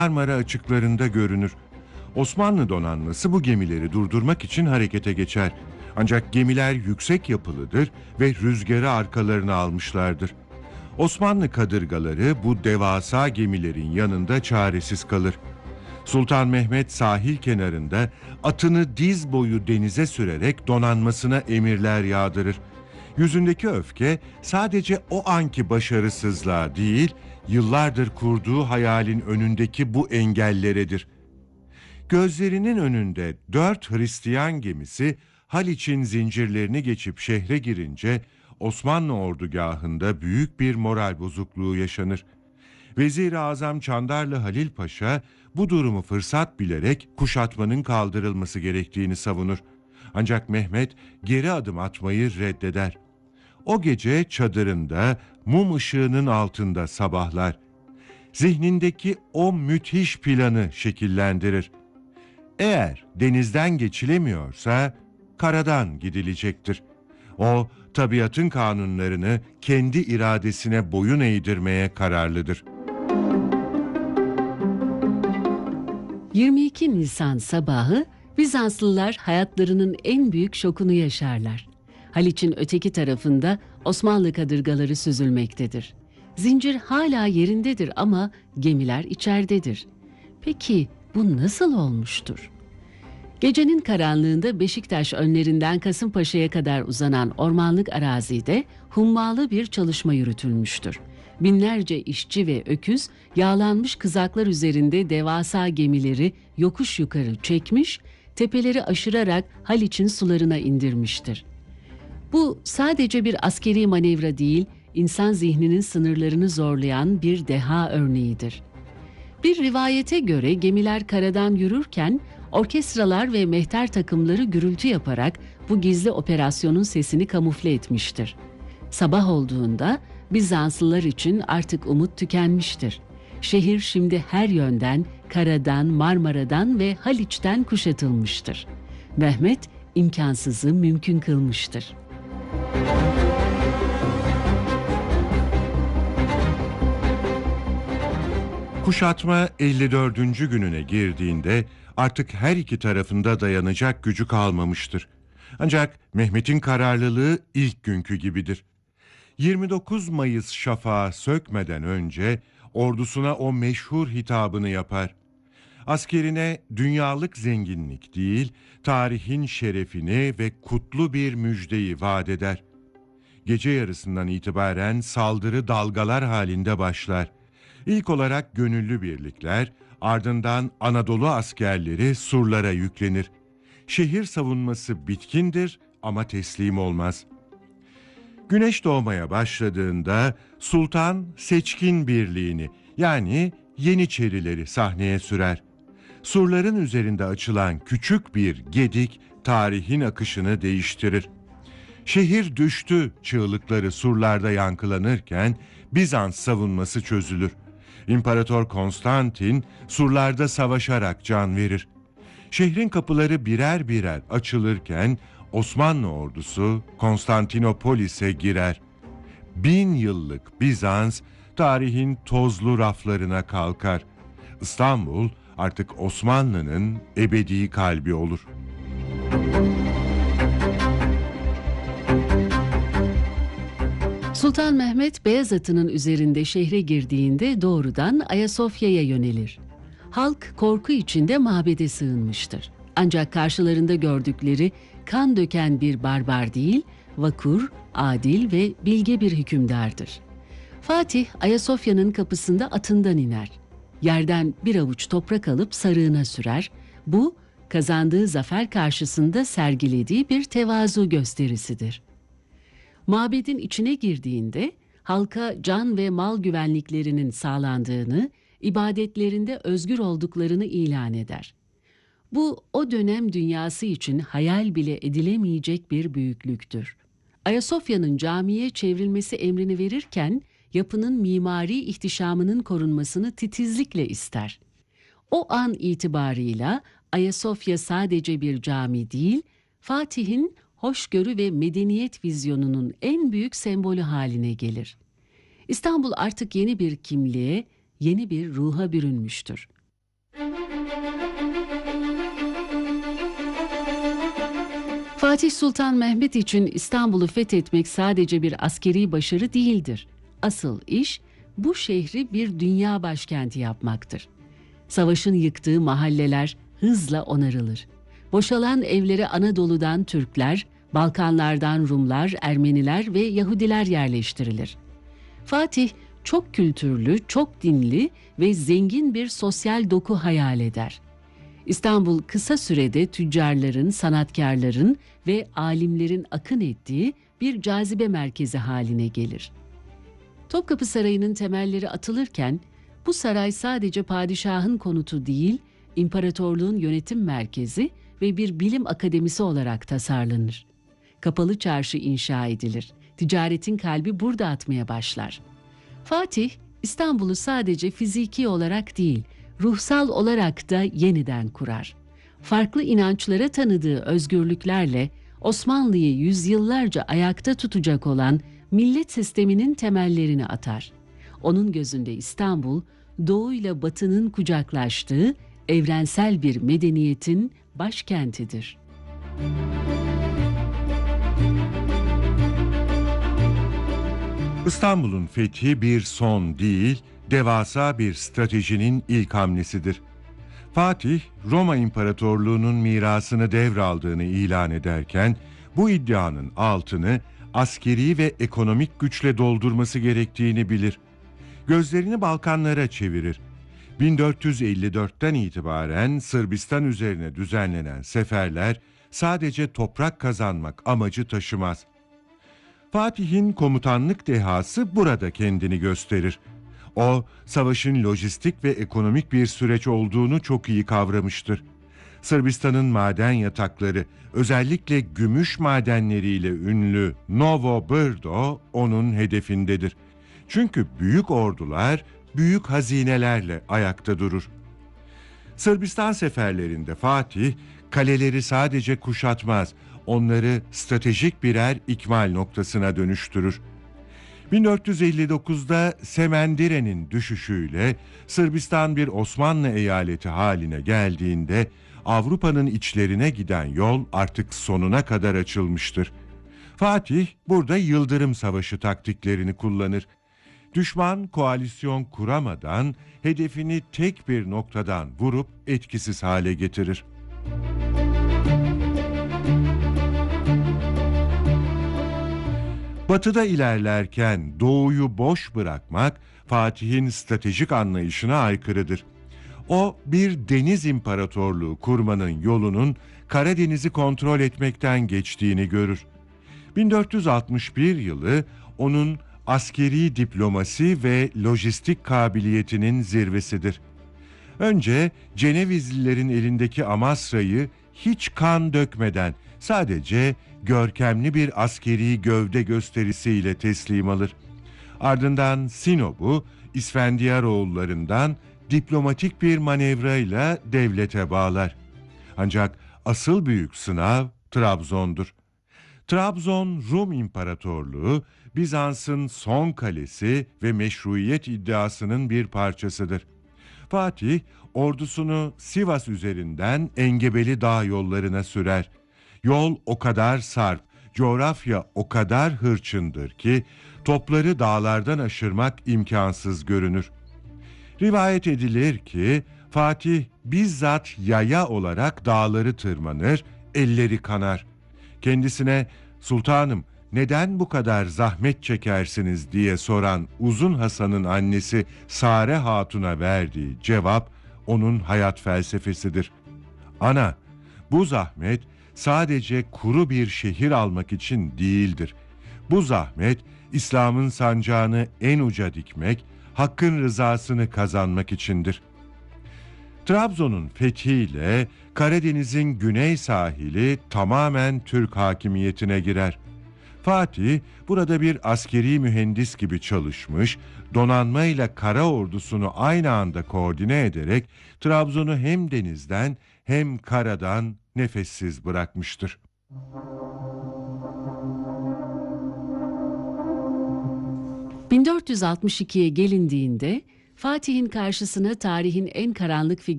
Marmara açıklarında görünür. Osmanlı donanması bu gemileri durdurmak için harekete geçer. Ancak gemiler yüksek yapılıdır ve rüzgarı arkalarına almışlardır. Osmanlı kadırgaları bu devasa gemilerin yanında çaresiz kalır. Sultan Mehmet sahil kenarında atını diz boyu denize sürerek donanmasına emirler yağdırır. Yüzündeki öfke sadece o anki başarısızlığa değil, yıllardır kurduğu hayalin önündeki bu engelleredir. Gözlerinin önünde 4 Hristiyan gemisi Haliç'in zincirlerini geçip şehre girince Osmanlı ordugahında büyük bir moral bozukluğu yaşanır. Vezir-i Azam Çandarlı Halil Paşa bu durumu fırsat bilerek kuşatmanın kaldırılması gerektiğini savunur. Ancak Mehmet geri adım atmayı reddeder. O gece çadırında mum ışığının altında sabahlar. Zihnindeki o müthiş planı şekillendirir. Eğer denizden geçilemiyorsa karadan gidilecektir. O tabiatın kanunlarını kendi iradesine boyun eğdirmeye kararlıdır. 22 Nisan sabahı Bizanslılar hayatlarının en büyük şokunu yaşarlar. Haliç'in öteki tarafında Osmanlı kadırgaları süzülmektedir. Zincir hala yerindedir ama gemiler içeridedir. Peki bu nasıl olmuştur? Gecenin karanlığında Beşiktaş önlerinden Kasımpaşa'ya kadar uzanan ormanlık arazide hummalı bir çalışma yürütülmüştür. Binlerce işçi ve öküz yağlanmış kızaklar üzerinde devasa gemileri yokuş yukarı çekmiş, tepeleri aşırarak Haliç'in sularına indirmiştir. Bu sadece bir askeri manevra değil, insan zihninin sınırlarını zorlayan bir deha örneğidir. Bir rivayete göre gemiler karadan yürürken orkestralar ve mehter takımları gürültü yaparak bu gizli operasyonun sesini kamufle etmiştir. Sabah olduğunda Bizanslılar için artık umut tükenmiştir. Şehir şimdi her yönden, karadan, Marmara'dan ve Haliç'ten kuşatılmıştır. Mehmet imkansızı mümkün kılmıştır. Kuşatma 54. gününe girdiğinde artık her iki tarafında dayanacak gücü kalmamıştır. Ancak Mehmet'in kararlılığı ilk günkü gibidir. 29 Mayıs şafağı sökmeden önce ordusuna o meşhur hitabını yapar. Askerine dünyalık zenginlik değil, tarihin şerefini ve kutlu bir müjdeyi vaat eder. Gece yarısından itibaren saldırı dalgalar halinde başlar. İlk olarak gönüllü birlikler, ardından Anadolu askerleri surlara yüklenir. Şehir savunması bitkindir ama teslim olmaz. Güneş doğmaya başladığında Sultan Seçkin Birliği'ni yani Yeniçerileri sahneye sürer. Surların üzerinde açılan küçük bir gedik tarihin akışını değiştirir. Şehir düştü çığlıkları surlarda yankılanırken Bizans savunması çözülür. İmparator Konstantin surlarda savaşarak can verir. Şehrin kapıları birer birer açılırken Osmanlı ordusu Konstantinopolis'e girer. 1000 yıllık Bizans tarihin tozlu raflarına kalkar. İstanbul artık Osmanlı'nın ebedi kalbi olur. Sultan Mehmet beyaz atının üzerinde şehre girdiğinde doğrudan Ayasofya'ya yönelir. Halk korku içinde mabede sığınmıştır. Ancak karşılarında gördükleri kan döken bir barbar değil, vakur, adil ve bilge bir hükümdardır. Fatih Ayasofya'nın kapısında atından iner. Yerden bir avuç toprak alıp sarığına sürer. Bu kazandığı zafer karşısında sergilediği bir tevazu gösterisidir. Mabedin içine girdiğinde halka can ve mal güvenliklerinin sağlandığını, ibadetlerinde özgür olduklarını ilan eder. Bu o dönem dünyası için hayal bile edilemeyecek bir büyüklüktür. Ayasofya'nın camiye çevrilmesi emrini verirken yapının mimari ihtişamının korunmasını titizlikle ister. O an itibarıyla Ayasofya sadece bir cami değil, Fatih'in hoşgörü ve medeniyet vizyonunun en büyük sembolü haline gelir. İstanbul artık yeni bir kimliğe, yeni bir ruha bürünmüştür. Fatih Sultan Mehmet için İstanbul'u fethetmek sadece bir askeri başarı değildir. Asıl iş bu şehri bir dünya başkenti yapmaktır. Savaşın yıktığı mahalleler hızla onarılır. Boşalan evlere Anadolu'dan Türkler, Balkanlardan Rumlar, Ermeniler ve Yahudiler yerleştirilir. Fatih çok kültürlü, çok dinli ve zengin bir sosyal doku hayal eder. İstanbul kısa sürede tüccarların, sanatkarların ve alimlerin akın ettiği bir cazibe merkezi haline gelir. Topkapı Sarayı'nın temelleri atılırken bu saray sadece padişahın konutu değil, imparatorluğun yönetim merkezi ve bir bilim akademisi olarak tasarlanır. Kapalı çarşı inşa edilir. Ticaretin kalbi burada atmaya başlar. Fatih, İstanbul'u sadece fiziki olarak değil, ruhsal olarak da yeniden kurar. Farklı inançlara tanıdığı özgürlüklerle Osmanlı'yı yüzyıllarca ayakta tutacak olan millet sisteminin temellerini atar. Onun gözünde İstanbul, Doğu ile Batı'nın kucaklaştığı evrensel bir medeniyetin başkentidir. İstanbul'un fethi bir son değil, devasa bir stratejinin ilk hamlesidir. Fatih, Roma İmparatorluğu'nun mirasını devraldığını ilan ederken, bu iddianın altını askeri ve ekonomik güçle doldurması gerektiğini bilir. Gözlerini Balkanlara çevirir. 1454'ten itibaren Sırbistan üzerine düzenlenen seferler sadece toprak kazanmak amacı taşımaz. Fatih'in komutanlık dehası burada kendini gösterir. O, savaşın lojistik ve ekonomik bir süreç olduğunu çok iyi kavramıştır. Sırbistan'ın maden yatakları, özellikle gümüş madenleriyle ünlü Novo Brdo onun hedefindedir. Çünkü büyük ordular, büyük hazinelerle ayakta durur. Sırbistan seferlerinde Fatih, kaleleri sadece kuşatmaz, onları stratejik birer ikmal noktasına dönüştürür. 1459'da Semendire'nin düşüşüyle Sırbistan bir Osmanlı eyaleti haline geldiğinde Avrupa'nın içlerine giden yol artık sonuna kadar açılmıştır. Fatih burada Yıldırım Savaşı taktiklerini kullanır. Düşman koalisyon kuramadan hedefini tek bir noktadan vurup etkisiz hale getirir. Batıda ilerlerken doğuyu boş bırakmak Fatih'in stratejik anlayışına aykırıdır. O bir deniz imparatorluğu kurmanın yolunun Karadeniz'i kontrol etmekten geçtiğini görür. 1461 yılı onun askeri diplomasi ve lojistik kabiliyetinin zirvesidir. Önce Cenevizlilerin elindeki Amasra'yı hiç kan dökmeden sadece görkemli bir askeri gövde gösterisiyle teslim alır. Ardından Sinop'u İsfendiyaroğullarından diplomatik bir manevrayla devlete bağlar. Ancak asıl büyük sınav Trabzon'dur. Trabzon Rum İmparatorluğu, Bizans'ın son kalesi ve meşruiyet iddiasının bir parçasıdır. Fatih, ordusunu Sivas üzerinden Engebeli Dağ yollarına sürer. Yol o kadar sarp, coğrafya o kadar hırçındır ki topları dağlardan aşırmak imkansız görünür. Rivayet edilir ki Fatih bizzat yaya olarak dağları tırmanır, elleri kanar. Kendisine "Sultanım, neden bu kadar zahmet çekersiniz?" diye soran Uzun Hasan'ın annesi Sare Hatun'a verdiği cevap onun hayat felsefesidir. "Ana, bu zahmet sadece kuru bir şehir almak için değildir. Bu zahmet İslam'ın sancağını en uca dikmek, Hakk'ın rızasını kazanmak içindir." Trabzon'un fethiyle Karadeniz'in güney sahili tamamen Türk hakimiyetine girer. Fatih burada bir askeri mühendis gibi çalışmış, donanma ile kara ordusunu aynı anda koordine ederek Trabzon'u hem denizden hem karadan nefessiz bırakmıştır. ...1462'ye gelindiğinde Fatih'in karşısına tarihin en karanlık figürü